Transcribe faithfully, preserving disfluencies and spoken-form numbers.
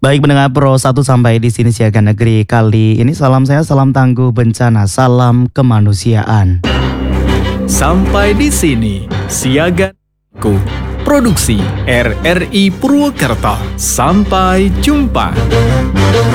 Baik pendengar Pro satu sampai di sini Siaga Negeri kali ini salam saya salam tangguh bencana, salam kemanusiaan. Sampai di sini Siagaku Produksi R R I Purwokerto. Sampai jumpa.